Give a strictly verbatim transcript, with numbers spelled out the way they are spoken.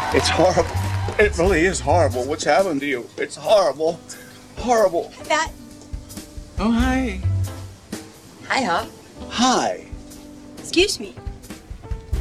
It's horrible. It really is horrible. What's happened to you? It's horrible. Horrible. That. Oh, hi. Hi, Hop. Hi. Excuse me.